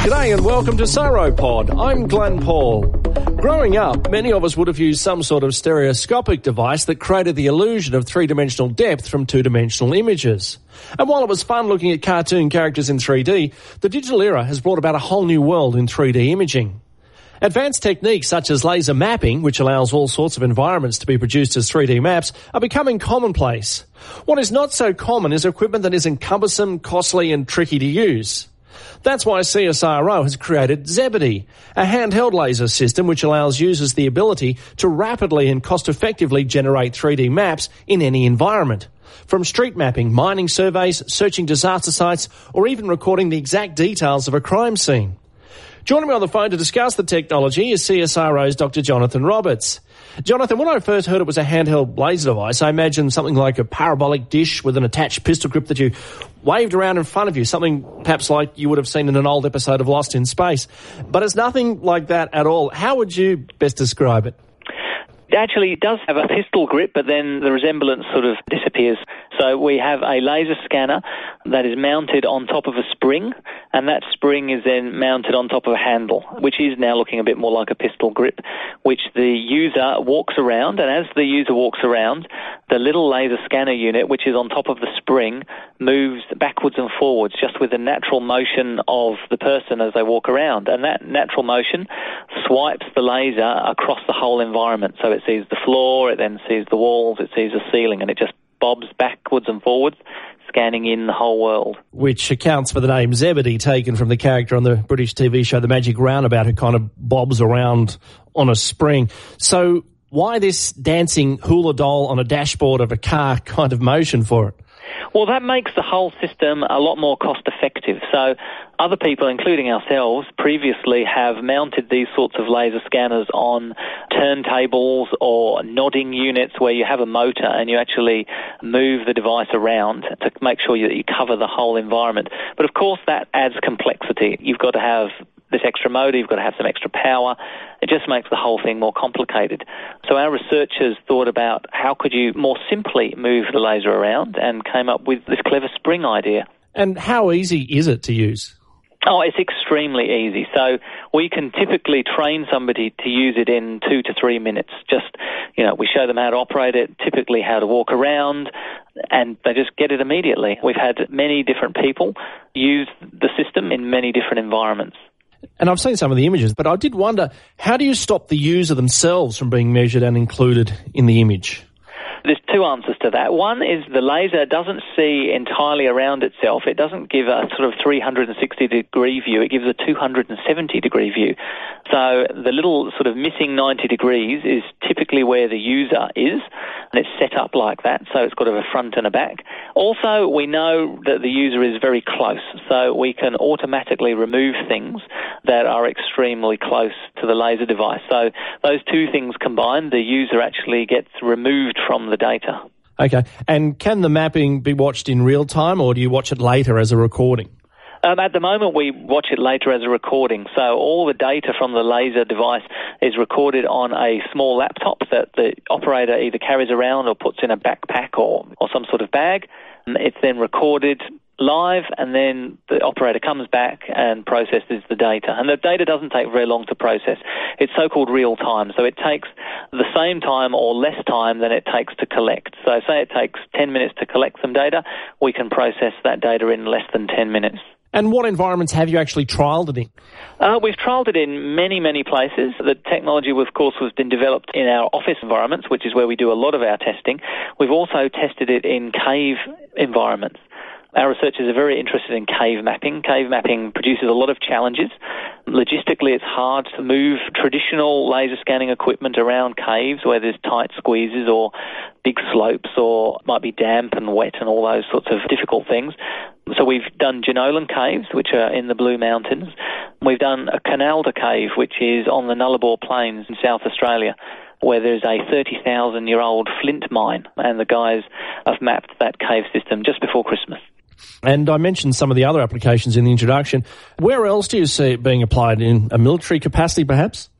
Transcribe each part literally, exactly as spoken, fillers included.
G'day and welcome to Sauropod. I'm Glenn Paul. Growing up, many of us would have used some sort of stereoscopic device that created the illusion of three-dimensional depth from two-dimensional images. And while it was fun looking at cartoon characters in three D, the digital era has brought about a whole new world in three D imaging. Advanced techniques such as laser mapping, which allows all sorts of environments to be produced as three D maps, are becoming commonplace. What is not so common is equipment that isn't cumbersome, costly and tricky to use. That's why C S I R O has created Zebedee, a handheld laser system which allows users the ability to rapidly and cost-effectively generate three D maps in any environment. From street mapping, mining surveys, searching disaster sites, or even recording the exact details of a crime scene. Joining me on the phone to discuss the technology is C S I R O's Doctor Jonathan Roberts. Jonathan, when I first heard it was a handheld laser device, I imagined something like a parabolic dish with an attached pistol grip that you waved around in front of you, something perhaps like you would have seen in an old episode of Lost in Space. But it's nothing like that at all. How would you best describe it? Actually, it does have a pistol grip, but then the resemblance sort of disappears. So we have a laser scanner that is mounted on top of a spring, and that spring is then mounted on top of a handle, which is now looking a bit more like a pistol grip, which the user walks around, and as the user walks around, the little laser scanner unit, which is on top of the spring, moves backwards and forwards just with the natural motion of the person as they walk around. And that natural motion swipes the laser across the whole environment. So it sees the floor, it then sees the walls, it sees the ceiling, and it just bobs backwards and forwards, scanning in the whole world. Which accounts for the name Zebedee, taken from the character on the British T V show The Magic Roundabout, who kind of bobs around on a spring. So why this dancing hula doll on a dashboard of a car kind of motion for it? Well, that makes the whole system a lot more cost-effective. So other people, including ourselves, previously have mounted these sorts of laser scanners on turntables or nodding units where you have a motor and you actually move the device around to make sure that you cover the whole environment. But of course, that adds complexity. You've got to have this extra motor, you've got to have some extra power. It just makes the whole thing more complicated. So our researchers thought about how could you more simply move the laser around and came up with this clever spring idea. And how easy is it to use? Oh, it's extremely easy. So we can typically train somebody to use it in two to three minutes. Just, you know, we show them how to operate it, typically how to walk around, and they just get it immediately. We've had many different people use the system in many different environments. And I've seen some of the images, but I did wonder, how do you stop the user themselves from being measured and included in the image? There's two answers to that. One is the laser doesn't see entirely around itself. It doesn't give a sort of three hundred sixty degree view. It gives a two hundred seventy degree view. So the little sort of missing ninety degrees is typically where the user is, and it's set up like that, so it's got a front and a back. Also, we know that the user is very close, so we can automatically remove things that are extremely close to the laser device. So those two things combined, the user actually gets removed from the data. Okay. And can the mapping be watched in real time, or do you watch it later as a recording? Um, at the moment, we watch it later as a recording. So all the data from the laser device is recorded on a small laptop that the operator either carries around or puts in a backpack or, or some sort of bag. It's then recorded live, and then the operator comes back and processes the data. And the data doesn't take very long to process. It's so-called real time, so it takes the same time or less time than it takes to collect. So say it takes ten minutes to collect some data, we can process that data in less than ten minutes. And what environments have you actually trialled it in? Uh, we've trialled it in many, many places. The technology, of course, has been developed in our office environments, which is where we do a lot of our testing. We've also tested it in cave environments. Our researchers are very interested in cave mapping. Cave mapping produces a lot of challenges. Logistically, it's hard to move traditional laser scanning equipment around caves where there's tight squeezes or big slopes or might be damp and wet and all those sorts of difficult things. So we've done Jenolan caves, which are in the Blue Mountains. We've done a Canalda cave, which is on the Nullarbor Plains in South Australia, where there's a thirty thousand year old flint mine, and the guys have mapped that cave system just before Christmas. And I mentioned some of the other applications in the introduction. Where else do you see it being applied? In a military capacity, perhaps?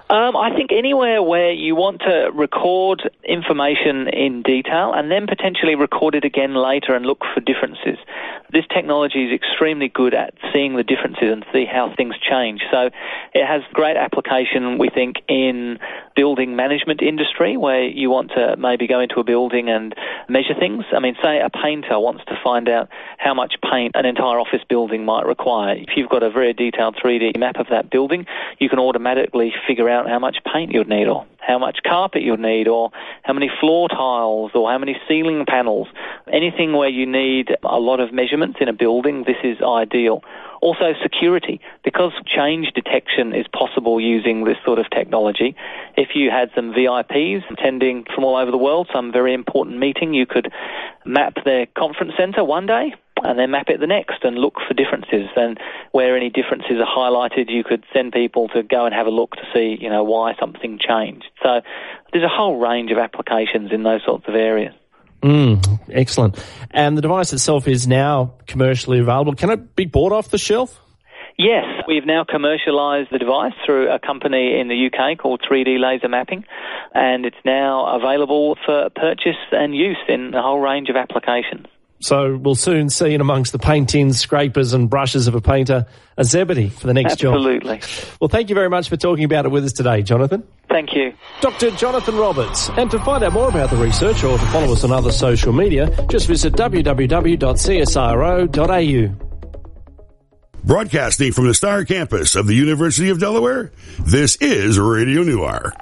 Um, I think anywhere where you want to record information in detail and then potentially record it again later and look for differences. This technology is extremely good at seeing the differences and see how things change. So it has great application, we think, in building management industry, where you want to maybe go into a building and measure things. I mean, say a painter wants to find out how much paint an entire office building might require. If you've got a very detailed three D map of that building, you can automatically figure out how much paint you'd need, or how much carpet you'd need, or how many floor tiles, or how many ceiling panels. Anything where you need a lot of measurements in a building, this is ideal. Also security, because change detection is possible using this sort of technology. If you had some V I Ps attending from all over the world, some very important meeting, you could map their conference centre one day and then map it the next and look for differences. And where any differences are highlighted, you could send people to go and have a look to see, you know, why something changed. So there's a whole range of applications in those sorts of areas. Mm, excellent. And the device itself is now commercially available. Can it be bought off the shelf? Yes, we've now commercialised the device through a company in the U K called three D Laser Mapping, and it's now available for purchase and use in a whole range of applications. So we'll soon see in amongst the paint tins, scrapers and brushes of a painter a Zebedee for the next Absolutely. job. Absolutely. Well, thank you very much for talking about it with us today, Jonathan. Thank you. Doctor Jonathan Roberts. And to find out more about the research or to follow us on other social media, just visit w w w dot c s i r o dot a u. Broadcasting from the Star Campus of the University of Delaware, this is Radio Newark.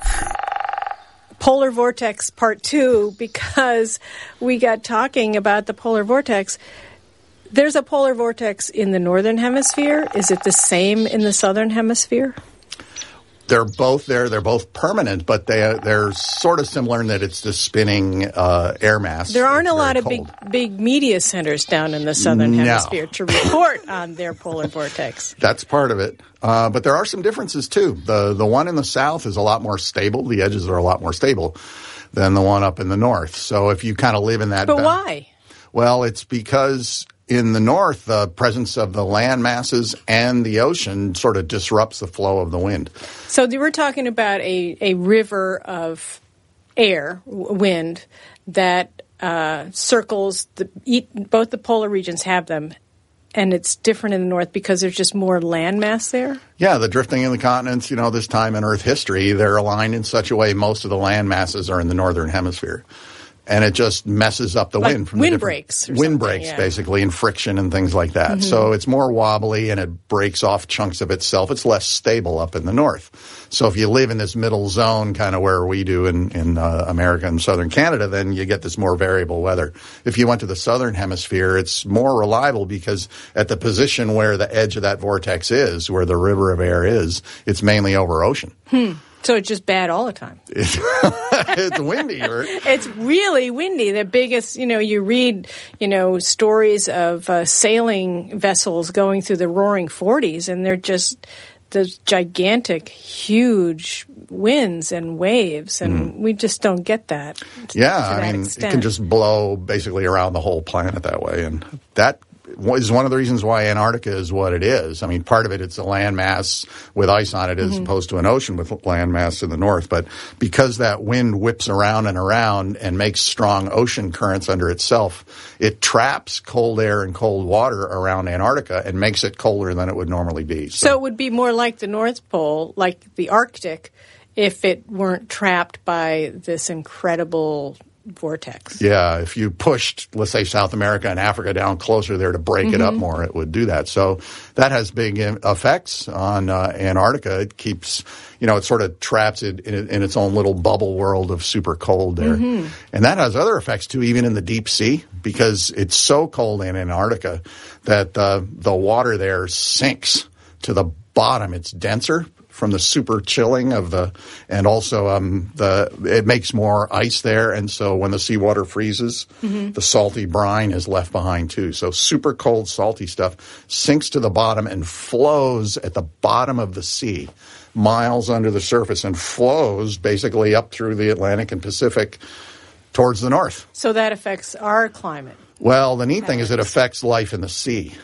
Polar Vortex Part two, because we got talking about the polar vortex. There's a polar vortex in the northern hemisphere. Is it the same in the southern hemisphere? They're both there. They're both permanent, but they, they're sort of similar in that it's the spinning uh, air mass. There aren't it's a lot of cold. big big media centers down in the southern no. hemisphere to report on their polar vortex. That's part of it. Uh, but there are some differences, too. The the one in the south is a lot more stable. The edges are a lot more stable than the one up in the north. So if you kind of live in that... But ba- why? Well, it's because... in the north, the presence of the land masses and the ocean sort of disrupts the flow of the wind. So we're talking about a, a river of air, wind, that uh, circles, the, both the polar regions have them, and it's different in the north because there's just more land mass there? Yeah, the drifting in the continents, you know, this time in Earth history, they're aligned in such a way most of the land masses are in the northern hemisphere. And it just messes up the like wind. From wind the breaks. Or wind breaks, yeah. basically, and friction and things like that. Mm-hmm. So it's more wobbly and it breaks off chunks of itself. It's less stable up in the north. So if you live in this middle zone, kind of where we do in, in uh, America and southern Canada, then you get this more variable weather. If you went to the southern hemisphere, it's more reliable because at the position where the edge of that vortex is, where the river of air is, it's mainly over ocean. Hmm. So it's just bad all the time. It's, it's windy. Right? It's really windy. The biggest, you know, you read, you know, stories of uh, sailing vessels going through the roaring forties, and they're just the gigantic, huge winds and waves, and mm. we just don't get that. Yeah, to that I mean, extent. It can just blow basically around the whole planet that way, and that is one of the reasons why Antarctica is what it is. I mean, part of it, it's a land mass with ice on it as mm-hmm. opposed to an ocean with land mass in the north. But because that wind whips around and around and makes strong ocean currents under itself, it traps cold air and cold water around Antarctica and makes it colder than it would normally be. So, so it would be more like the North Pole, like the Arctic, if it weren't trapped by this incredible vortex. Yeah, if you pushed, let's say, South America and Africa down closer there to break mm-hmm. it up more, it would do that. So that has big effects on uh, Antarctica. It keeps, you know, it sort of traps it in, in its own little bubble world of super cold there. Mm-hmm. And that has other effects, too, even in the deep sea, because it's so cold in Antarctica that uh, the water there sinks to the bottom. It's denser from the super chilling of the, and also um, the it makes more ice there, and so when the seawater freezes, mm-hmm. the salty brine is left behind too. So super cold, salty stuff sinks to the bottom and flows at the bottom of the sea, miles under the surface, and flows basically up through the Atlantic and Pacific towards the north. So that affects our climate. Well, the neat thing is it affects life in the sea.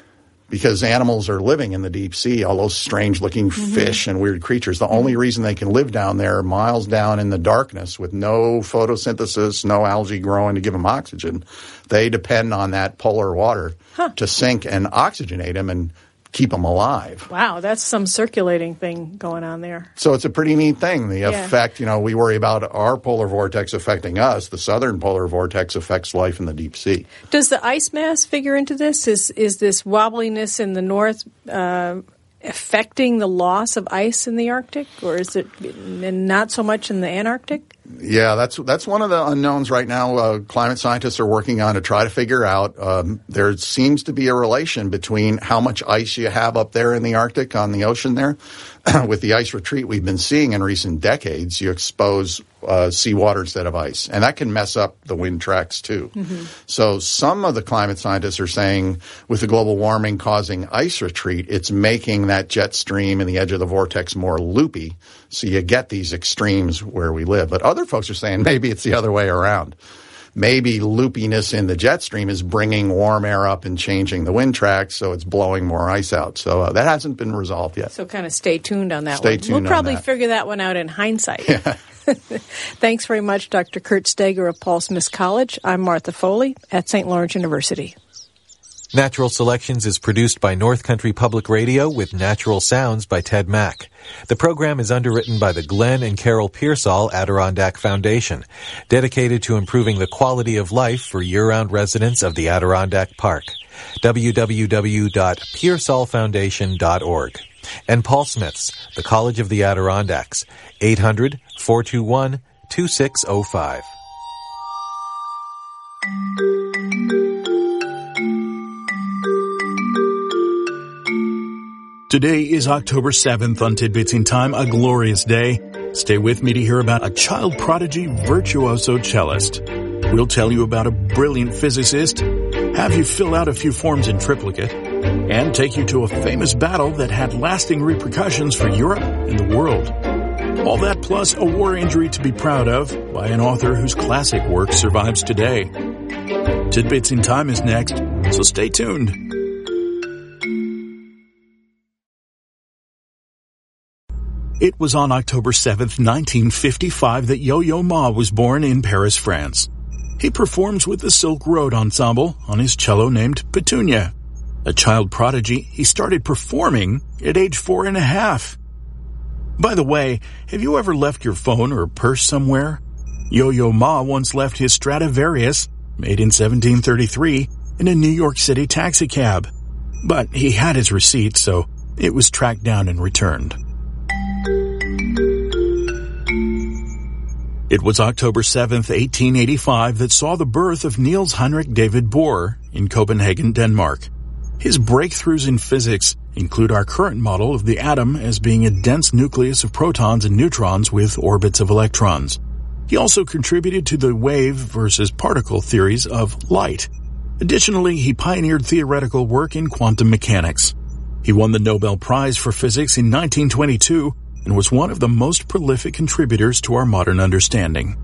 because animals are living in the deep sea, all those strange-looking mm-hmm. fish and weird creatures. The only reason they can live down there miles down in the darkness with no photosynthesis, no algae growing to give them oxygen, they depend on that polar water huh. to sink and oxygenate them and keep them alive. Wow, that's some circulating thing going on there. So it's a pretty neat thing. The yeah. effect, you know, we worry about our polar vortex affecting us. The southern polar vortex affects life in the deep sea. Does the ice mass figure into this? Is is this wobbliness in the north uh, affecting the loss of ice in the Arctic, or is it not so much in the Antarctic? Yeah, that's that's one of the unknowns right now. Uh, climate scientists are working on to try to figure out. Um, there seems to be a relation between how much ice you have up there in the Arctic on the ocean there. With the ice retreat we've been seeing in recent decades, you expose uh, seawater instead of ice, and that can mess up the wind tracks too. Mm-hmm. So some of the climate scientists are saying with the global warming causing ice retreat, it's making that jet stream in the edge of the vortex more loopy, so you get these extremes where we live. But other folks are saying maybe it's the other way around. Maybe loopiness in the jet stream is bringing warm air up and changing the wind tracks, so it's blowing more ice out. So uh, that hasn't been resolved yet. So kind of stay tuned on that stay one. Tuned we'll probably that. figure that one out in hindsight. Yeah. Thanks very much, Doctor Kurt Steger of Paul Smith College. I'm Martha Foley at Saint Lawrence University. Natural Selections is produced by North Country Public Radio with natural sounds by Ted Mack. The program is underwritten by the Glenn and Carol Pearsall Adirondack Foundation, dedicated to improving the quality of life for year-round residents of the Adirondack Park. w w w dot pearsall foundation dot org. And Paul Smith's, the College of the Adirondacks, eight hundred, four two one, two six zero five. Today is October seventh on Tidbits in Time, a glorious day. Stay with me to hear about a child prodigy virtuoso cellist. We'll tell you about a brilliant physicist, have you fill out a few forms in triplicate, and take you to a famous battle that had lasting repercussions for Europe and the world. All that plus a war injury to be proud of by an author whose classic work survives today. Tidbits in Time is next, so stay tuned. It was on October seventh, nineteen fifty-five that Yo-Yo Ma was born in Paris, France. He performs with the Silk Road Ensemble on his cello named Petunia. A child prodigy, he started performing at age four and a half. By the way, have you ever left your phone or purse somewhere? Yo-Yo Ma once left his Stradivarius, made in seventeen thirty-three, in a New York City taxicab. But he had his receipt, so it was tracked down and returned. It was October seventh, eighteen eighty-five that saw the birth of Niels Henrik David Bohr in Copenhagen, Denmark. His breakthroughs in physics include our current model of the atom as being a dense nucleus of protons and neutrons with orbits of electrons. He also contributed to the wave versus particle theories of light. Additionally, he pioneered theoretical work in quantum mechanics. He won the Nobel Prize for Physics in nineteen twenty-two and was one of the most prolific contributors to our modern understanding.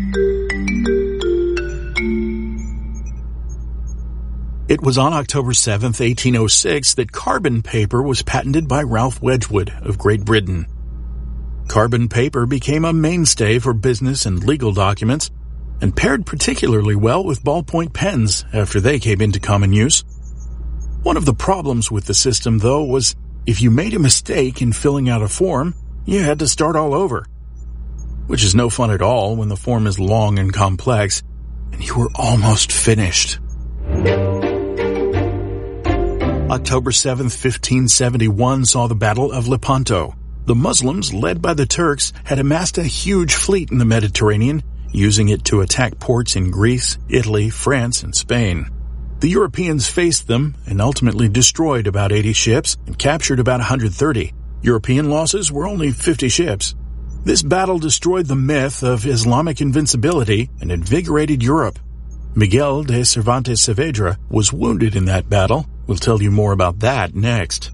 It was on October seventh, eighteen oh six that carbon paper was patented by Ralph Wedgwood of Great Britain. Carbon paper became a mainstay for business and legal documents and paired particularly well with ballpoint pens after they came into common use. One of the problems with the system, though, was if you made a mistake in filling out a form, you had to start all over, which is no fun at all when the form is long and complex, and you were almost finished. October seventh, fifteen seventy-one saw the Battle of Lepanto. The Muslims, led by the Turks, had amassed a huge fleet in the Mediterranean, using it to attack ports in Greece, Italy, France, and Spain. The Europeans faced them and ultimately destroyed about eighty ships and captured about one hundred thirty. European losses were only fifty ships. This battle destroyed the myth of Islamic invincibility and invigorated Europe. Miguel de Cervantes Saavedra was wounded in that battle. We'll tell you more about that next.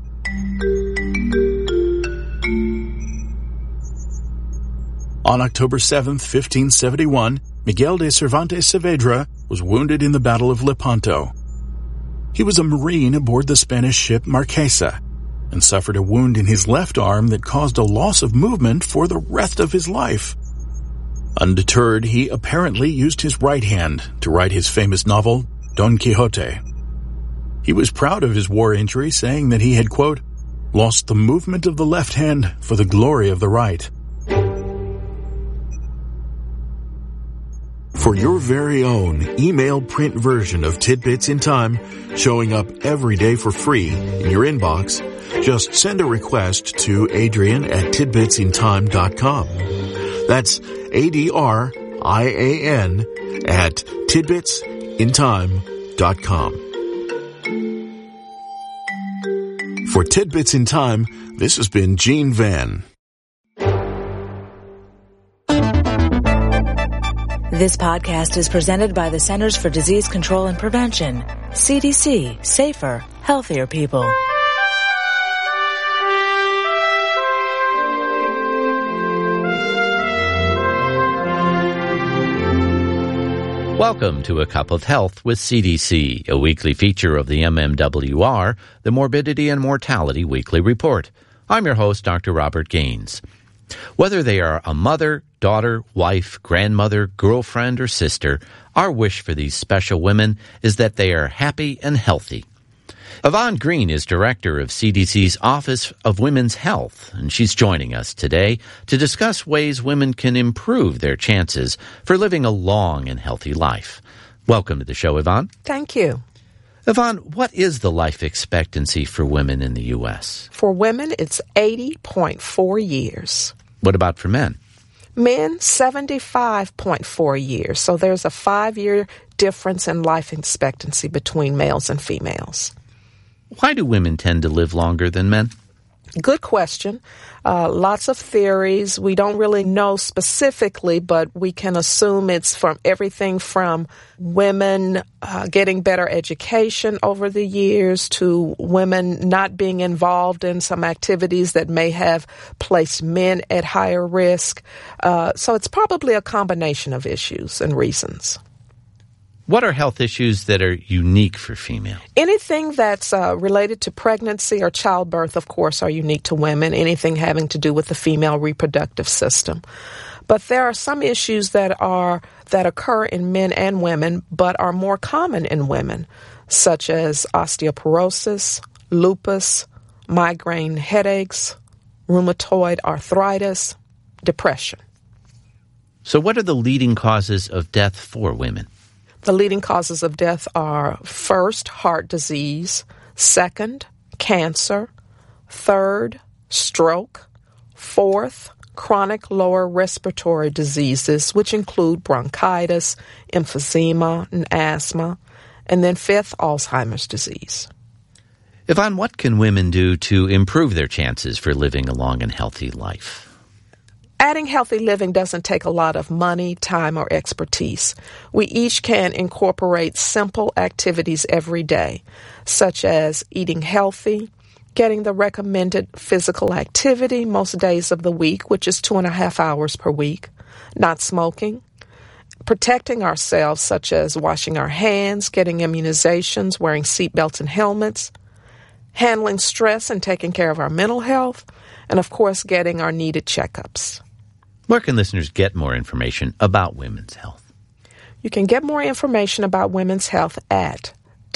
On October seventh, fifteen seventy-one, Miguel de Cervantes Saavedra was wounded in the Battle of Lepanto. He was a Marine aboard the Spanish ship Marquesa and suffered a wound in his left arm that caused a loss of movement for the rest of his life. Undeterred, he apparently used his right hand to write his famous novel, Don Quixote. He was proud of his war injury, saying that he had, quote, lost the movement of the left hand for the glory of the right. For your very own email print version of Tidbits in Time, showing up every day for free in your inbox, just send a request to Adrian at tidbits in time dot com. That's A D R I A N at tidbits in time dot com. For Tidbits in Time, this has been Gene Van. This podcast is presented by the Centers for Disease Control and Prevention. C D C. Safer, healthier people. Welcome to A Cup of Health with C D C, a weekly feature of the M M W R, the Morbidity and Mortality Weekly Report. I'm your host, Doctor Robert Gaines. Whether they are a mother, daughter, wife, grandmother, girlfriend, or sister, our wish for these special women is that they are happy and healthy. Yvonne Green is director of C D C's Office of Women's Health, and she's joining us today to discuss ways women can improve their chances for living a long and healthy life. Welcome to the show, Yvonne. Thank you. Yvonne, what is the life expectancy for women in the U S? For women, it's eighty point four years. What about for men? Men, seventy-five point four years. So there's a five-year difference in life expectancy between males and females. Why do women tend to live longer than men? Good question. Uh, lots of theories. We don't really know specifically, but we can assume it's from everything from women uh, getting better education over the years to women not being involved in some activities that may have placed men at higher risk. Uh, so it's probably a combination of issues and reasons. What are health issues that are unique for females? Anything that's uh, related to pregnancy or childbirth, of course, are unique to women. Anything having to do with the female reproductive system. But there are some issues that are that occur in men and women, but are more common in women, such as osteoporosis, lupus, migraine headaches, rheumatoid arthritis, depression. So what are the leading causes of death for women? The leading causes of death are first, heart disease, second, cancer, third, stroke, fourth, chronic lower respiratory diseases, which include bronchitis, emphysema, and asthma, and then fifth, Alzheimer's disease. Yvonne, what can women do to improve their chances for living a long and healthy life? Adding healthy living doesn't take a lot of money, time, or expertise. We each can incorporate simple activities every day, such as eating healthy, getting the recommended physical activity most days of the week, which is two and a half hours per week, not smoking, protecting ourselves, such as washing our hands, getting immunizations, wearing seatbelts and helmets, handling stress and taking care of our mental health, and, of course, getting our needed checkups. Where can listeners get more information about women's health? You can get more information about women's health at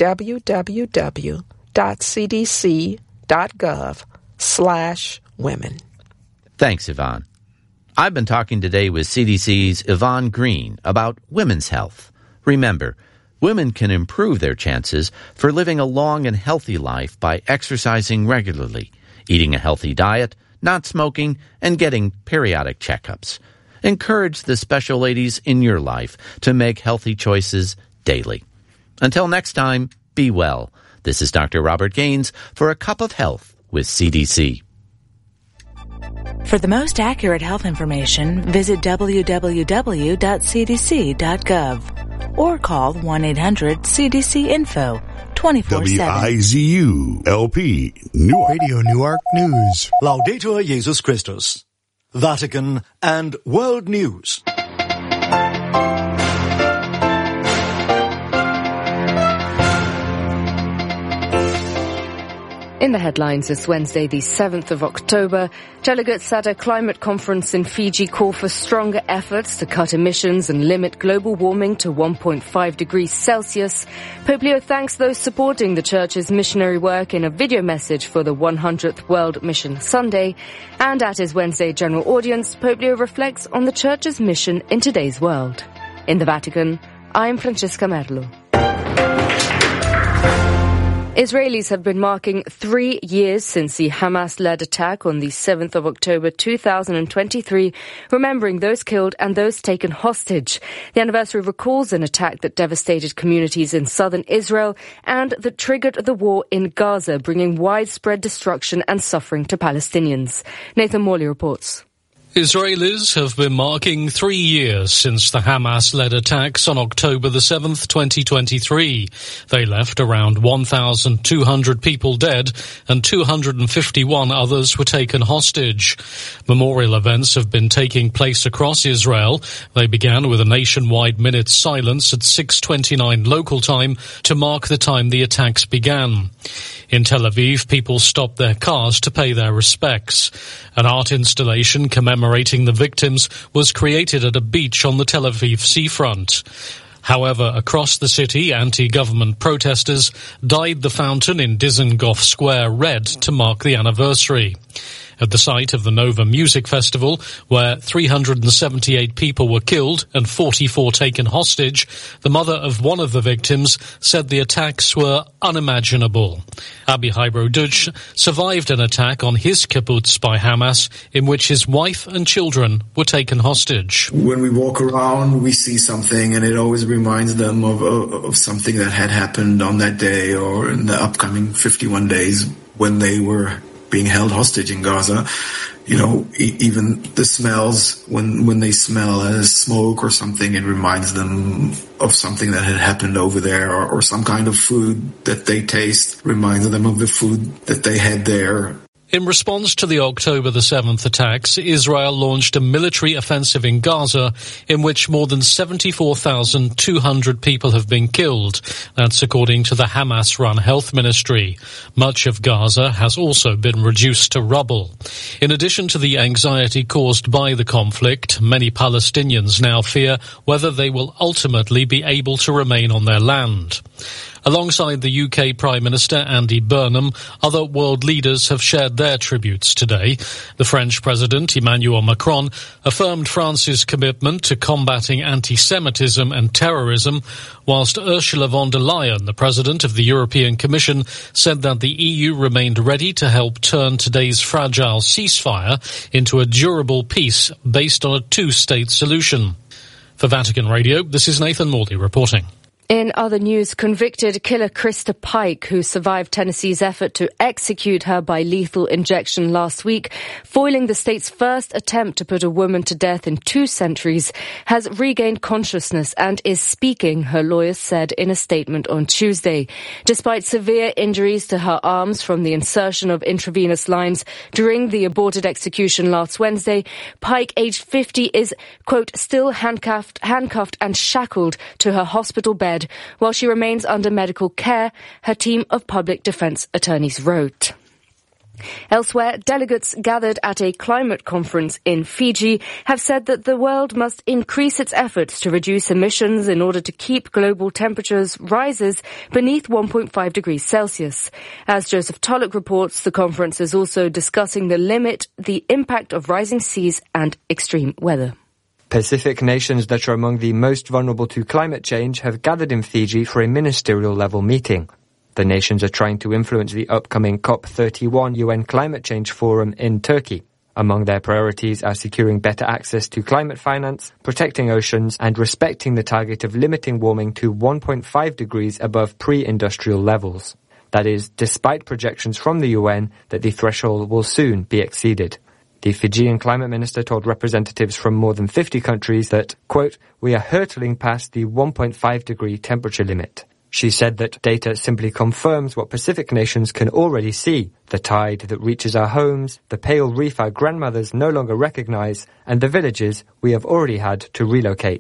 www.cdc.gov slash women. Thanks, Yvonne. I've been talking today with C D C's Yvonne Green about women's health. Remember, women can improve their chances for living a long and healthy life by exercising regularly, eating a healthy diet, not smoking, and getting periodic checkups. Encourage the special ladies in your life to make healthy choices daily. Until next time, be well. This is Doctor Robert Gaines for A Cup of Health with C D C. For the most accurate health information, visit w w w dot c d c dot gov or call one eight hundred C D C info twenty-four seven. W I Z U L P Newark. Radio Newark News. Laudator Jesus Christus. Vatican and World News. In the headlines this Wednesday, the seventh of October, delegates at a climate conference in Fiji call for stronger efforts to cut emissions and limit global warming to one point five degrees Celsius. Pope Leo thanks those supporting the Church's missionary work in a video message for the one hundredth World Mission Sunday. And at his Wednesday general audience, Pope Leo reflects on the Church's mission in today's world. In the Vatican, I'm Francesca Merlo. Israelis have been marking three years since the Hamas-led attack on the seventh of October two thousand twenty-three, remembering those killed and those taken hostage. The anniversary recalls an attack that devastated communities in southern Israel and that triggered the war in Gaza, bringing widespread destruction and suffering to Palestinians. Nathan Morley reports. Israelis have been marking three years since the Hamas-led attacks on October the seventh, twenty twenty-three. They left around one thousand two hundred people dead and two hundred fifty-one others were taken hostage. Memorial events have been taking place across Israel. They began with a nationwide minute's silence at six twenty-nine local time to mark the time the attacks began. In Tel Aviv, people stopped their cars to pay their respects. An art installation commemorating the victims was created at a beach on the Tel Aviv seafront. However, across the city, anti-government protesters dyed the fountain in Dizengoff Square red to mark the anniversary. At the site of the Nova Music Festival, where three hundred seventy-eight people were killed and forty-four taken hostage, the mother of one of the victims said the attacks were unimaginable. Abihai Brodutch survived an attack on his kibbutz by Hamas, in which his wife and children were taken hostage. When we walk around, we see something, and it always reminds them of, of, of something that had happened on that day or in the upcoming fifty-one days when they were being held hostage in Gaza. You know, e- even the smells, when, when they smell as smoke or something, it reminds them of something that had happened over there, or, or some kind of food that they taste reminds them of the food that they had there. In response to the October the seventh attacks, Israel launched a military offensive in Gaza in which more than seventy-four thousand two hundred people have been killed. That's according to the Hamas-run health ministry. Much of Gaza has also been reduced to rubble. In addition to the anxiety caused by the conflict, many Palestinians now fear whether they will ultimately be able to remain on their land. Alongside the U K Prime Minister Andy Burnham, other world leaders have shared their tributes today. The French President Emmanuel Macron affirmed France's commitment to combating anti-Semitism and terrorism, whilst Ursula von der Leyen, the President of the European Commission, said that the E U remained ready to help turn today's fragile ceasefire into a durable peace based on a two-state solution. For Vatican Radio, this is Nathan Morley reporting. In other news, convicted killer Krista Pike, who survived Tennessee's effort to execute her by lethal injection last week, foiling the state's first attempt to put a woman to death in two centuries, has regained consciousness and is speaking, her lawyers said in a statement on Tuesday. Despite severe injuries to her arms from the insertion of intravenous lines during the aborted execution last Wednesday, Pike, aged fifty, is, quote, still handcuffed, handcuffed and shackled to her hospital bed while she remains under medical care, her team of public defense attorneys wrote. Elsewhere, delegates gathered at a climate conference in Fiji have said that the world must increase its efforts to reduce emissions in order to keep global temperatures rises beneath one point five degrees Celsius. As Joseph Tulloch reports, the conference is also discussing the limit, the impact of rising seas and extreme weather. Pacific nations that are among the most vulnerable to climate change have gathered in Fiji for a ministerial-level meeting. The nations are trying to influence the upcoming COP thirty-one U N Climate Change Forum in Turkey. Among their priorities are securing better access to climate finance, protecting oceans, and respecting the target of limiting warming to one point five degrees above pre-industrial levels. That is, despite projections from the U N that the threshold will soon be exceeded. The Fijian climate minister told representatives from more than fifty countries that, quote, we are hurtling past the one point five degree temperature limit. She said that data simply confirms what Pacific nations can already see, the tide that reaches our homes, the pale reef our grandmothers no longer recognize, and the villages we have already had to relocate. The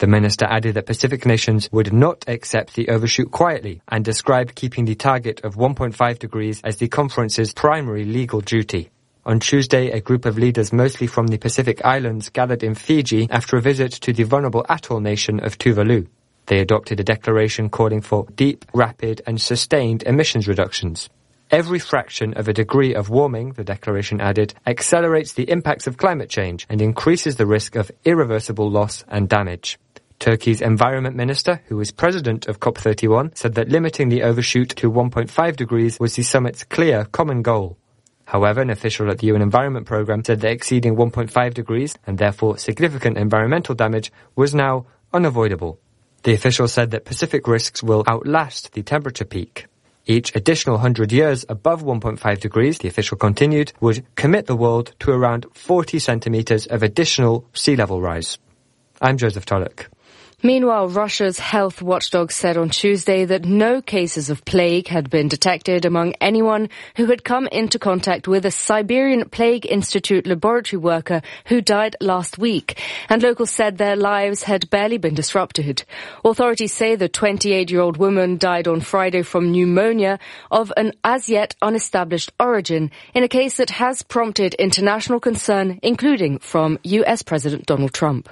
The minister added that Pacific nations would not accept the overshoot quietly and described keeping the target of one point five degrees as the conference's primary legal duty. On Tuesday, a group of leaders mostly from the Pacific Islands gathered in Fiji after a visit to the vulnerable atoll nation of Tuvalu. They adopted a declaration calling for deep, rapid and sustained emissions reductions. Every fraction of a degree of warming, the declaration added, accelerates the impacts of climate change and increases the risk of irreversible loss and damage. Turkey's environment minister, who is president of COP thirty-one, said that limiting the overshoot to one point five degrees was the summit's clear common goal. However, an official at the U N Environment Programme said that exceeding one point five degrees, and therefore significant environmental damage, was now unavoidable. The official said that Pacific risks will outlast the temperature peak. Each additional one hundred years above one point five degrees, the official continued, would commit the world to around forty centimetres of additional sea level rise. I'm Joseph Tulloch. Meanwhile, Russia's health watchdog said on Tuesday that no cases of plague had been detected among anyone who had come into contact with a Siberian Plague Institute laboratory worker who died last week, and locals said their lives had barely been disrupted. Authorities say the twenty-eight-year-old woman died on Friday from pneumonia of an as-yet unestablished origin in a case that has prompted international concern, including from U S President Donald Trump.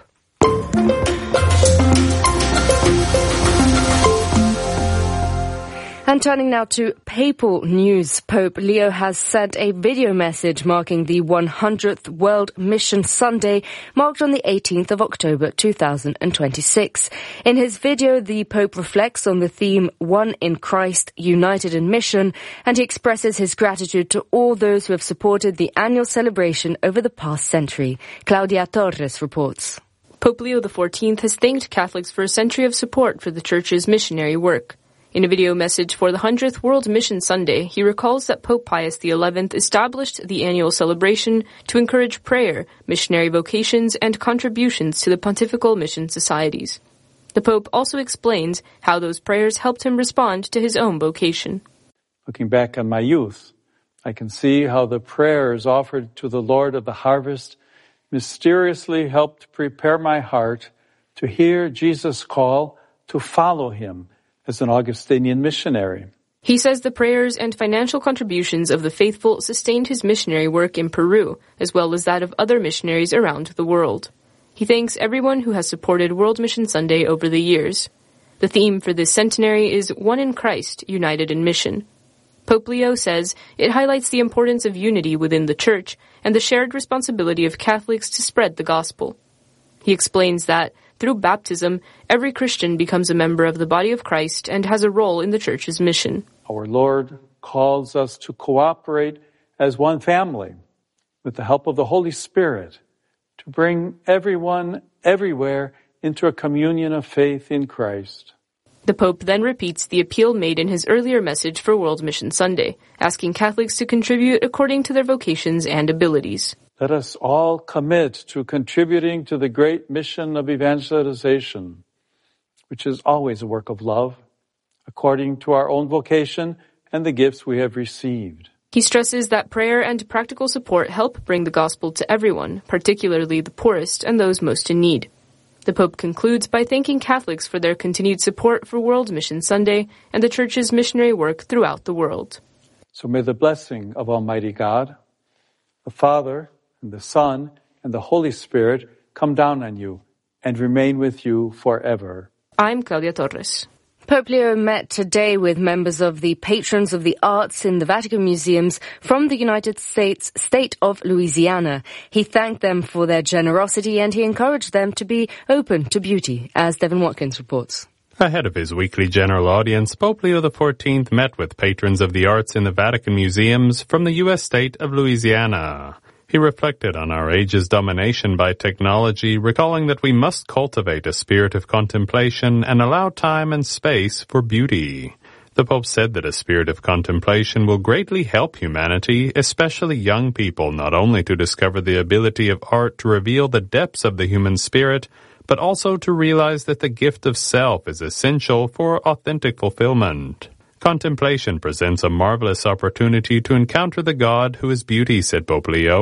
And turning now to papal news, Pope Leo has sent a video message marking the one hundredth World Mission Sunday, marked on the eighteenth of October two thousand twenty-six. In his video, the Pope reflects on the theme One in Christ, United in Mission, and he expresses his gratitude to all those who have supported the annual celebration over the past century. Claudia Torres reports. Pope Leo the fourteenth has thanked Catholics for a century of support for the Church's missionary work. In a video message for the one hundredth World Mission Sunday, he recalls that Pope Pius the eleventh established the annual celebration to encourage prayer, missionary vocations, and contributions to the pontifical mission societies. The Pope also explains how those prayers helped him respond to his own vocation. Looking back on my youth, I can see how the prayers offered to the Lord of the harvest mysteriously helped prepare my heart to hear Jesus' call to follow him as an Augustinian missionary. He says the prayers and financial contributions of the faithful sustained his missionary work in Peru, as well as that of other missionaries around the world. He thanks everyone who has supported World Mission Sunday over the years. The theme for this centenary is One in Christ, United in Mission. Pope Leo says it highlights the importance of unity within the Church and the shared responsibility of Catholics to spread the gospel. He explains that through baptism, every Christian becomes a member of the body of Christ and has a role in the Church's mission. Our Lord calls us to cooperate as one family with the help of the Holy Spirit to bring everyone everywhere into a communion of faith in Christ. The Pope then repeats the appeal made in his earlier message for World Mission Sunday, asking Catholics to contribute according to their vocations and abilities. Let us all commit to contributing to the great mission of evangelization, which is always a work of love, according to our own vocation and the gifts we have received. He stresses that prayer and practical support help bring the gospel to everyone, particularly the poorest and those most in need. The Pope concludes by thanking Catholics for their continued support for World Mission Sunday and the Church's missionary work throughout the world. So may the blessing of Almighty God, the Father, and the Son, and the Holy Spirit come down on you and remain with you forever. I'm Claudia Torres. Pope Leo met today with members of the Patrons of the Arts in the Vatican Museums from the United States state of Louisiana. He thanked them for their generosity and he encouraged them to be open to beauty, as Devin Watkins reports. Ahead of his weekly general audience, Pope Leo the fourteenth met with patrons of the arts in the Vatican Museums from the U S state of Louisiana. He reflected on our age's domination by technology, recalling that we must cultivate a spirit of contemplation and allow time and space for beauty. The Pope said that a spirit of contemplation will greatly help humanity, especially young people, not only to discover the ability of art to reveal the depths of the human spirit, but also to realize that the gift of self is essential for authentic fulfillment. Contemplation presents a marvelous opportunity to encounter the God who is beauty, said Pope Leo.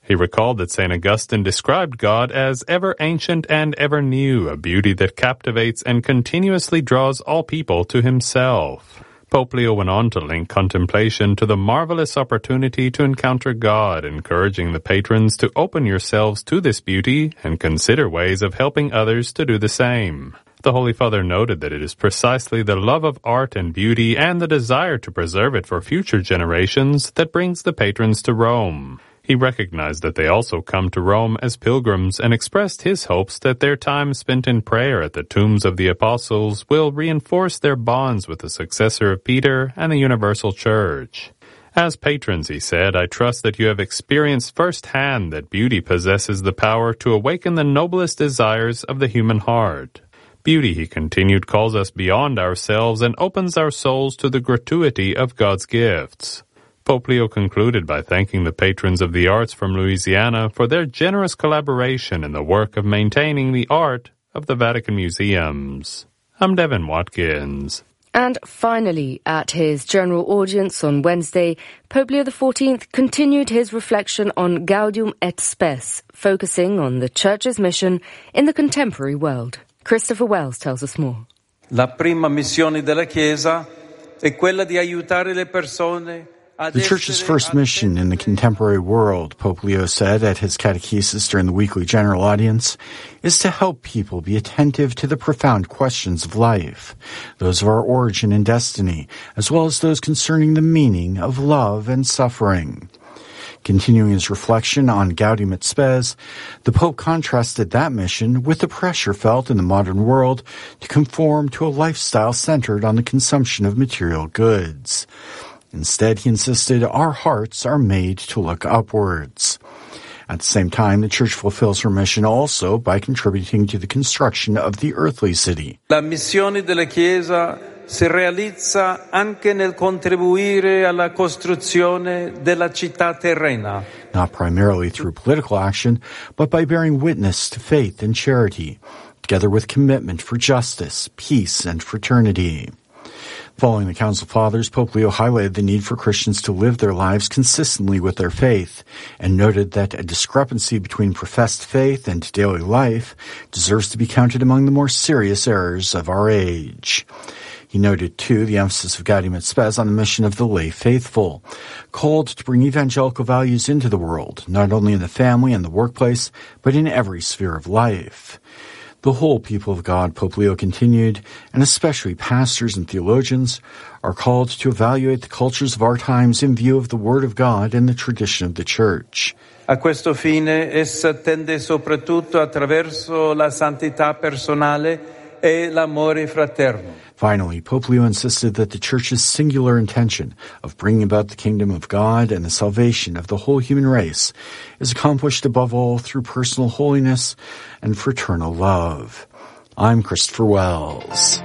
He recalled that Saint Augustine described God as ever ancient and ever new, a beauty that captivates and continuously draws all people to himself. Pope Leo went on to link contemplation to the marvelous opportunity to encounter God, encouraging the patrons to open yourselves to this beauty and consider ways of helping others to do the same. The Holy Father noted that it is precisely the love of art and beauty and the desire to preserve it for future generations that brings the patrons to Rome. He recognized that they also come to Rome as pilgrims and expressed his hopes that their time spent in prayer at the tombs of the apostles will reinforce their bonds with the successor of Peter and the Universal Church. As patrons, he said, I trust that you have experienced firsthand that beauty possesses the power to awaken the noblest desires of the human heart. Beauty, he continued, calls us beyond ourselves and opens our souls to the gratuity of God's gifts. Pope Leo concluded by thanking the patrons of the arts from Louisiana for their generous collaboration in the work of maintaining the art of the Vatican museums. I'm Devin Watkins. And finally, at his general audience on Wednesday, Pope Leo the fourteenth continued his reflection on Gaudium et Spes, focusing on the Church's mission in the contemporary world. Christopher Wells tells us more. La prima missione della Chiesa è quella di aiutare le persone. The Church's first mission in the contemporary world, Pope Leo said at his catechesis during the weekly general audience, is to help people be attentive to the profound questions of life, those of our origin and destiny, as well as those concerning the meaning of love and suffering. Continuing his reflection on Gaudium et Spes, the Pope contrasted that mission with the pressure felt in the modern world to conform to a lifestyle centered on the consumption of material goods. Instead, he insisted our hearts are made to look upwards. At the same time, the Church fulfills her mission also by contributing to the construction of the earthly city. La missione della Chiesa si realizza anche nel contribuire alla costruzione della città terrena. Not primarily through political action, but by bearing witness to faith and charity, together with commitment for justice, peace, and fraternity. Following the Council Fathers, Pope Leo highlighted the need for Christians to live their lives consistently with their faith, and noted that a discrepancy between professed faith and daily life deserves to be counted among the more serious errors of our age. He noted, too, the emphasis of Gaudium et Spes on the mission of the lay faithful, called to bring evangelical values into the world, not only in the family and the workplace, but in every sphere of life. The whole people of God, Pope Leo continued, and especially pastors and theologians, are called to evaluate the cultures of our times in view of the Word of God and the tradition of the Church. A questo fine, essa tende soprattutto attraverso la santità personale e l'amore fraterno. Finally, Pope Leo insisted that the Church's singular intention of bringing about the kingdom of God and the salvation of the whole human race is accomplished above all through personal holiness and fraternal love. I'm Christopher Wells.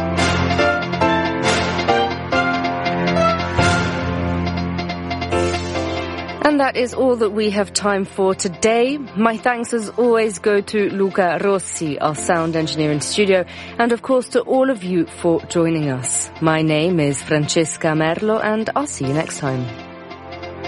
And that is all that we have time for today. My thanks as always go to Luca Rossi, our sound engineer in studio, and of course to all of you for joining us. My name is Francesca Merlo, and I'll see you next time.